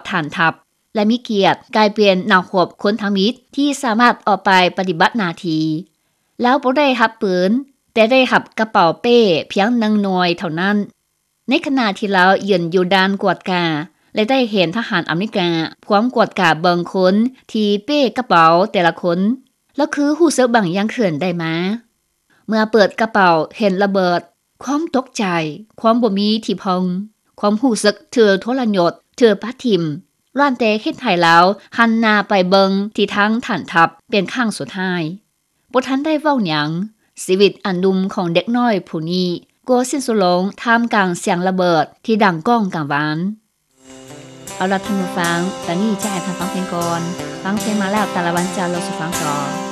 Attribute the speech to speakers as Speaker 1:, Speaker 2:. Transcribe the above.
Speaker 1: ฐานทัพและมีเกียรติกลายเป็นนักรบคนทมิตรที่สามารถออกไปปฏิบัติหน้าที่แล้วบ่ได้รับปืนแต่ได้รับกระเป๋าเป้เพียง1หน่วยเท่านั้นในขณะที่เรายืนอยู่ด้านกวดกาและได้เห็นทหารอเมริกาพร้อมกวดกาเบิงคนที่เป้กระเป๋าแต่ละคนแล้วคือรู้สึกบางอย่างขึ้นได้มาเมื่อเปิดกระเป๋าเห็นระเบิดความตกใจความบ่มีที่พองความรู้สึกเถือโทรยศเถือปัดถิ่มร้านแต่เฮ็ดให้แล้วหันหน้าไปเบิงที่ทางฐานทัพเป็นครั้งสุดท้ายบ่ทันได้เว้าหยังชีวิตอันดุมของเด็กน้อยผู้นี้ก็สิ้นสุดลงท่ามกลางเสียงระเบิดที่ดังก้องกังวานเอาล่ะท่านผู้ฟังตอนนี้จะให้ท่านฟังเพลงก่อนฟังเพลงมาแล้วแต่ละวันจะเราสิฟังต่อ